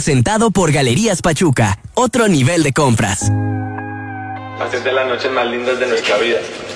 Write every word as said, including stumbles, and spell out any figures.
presentado por Galerías Pachuca. Otro nivel de compras. Hacer de las noches más lindas de nuestra vida.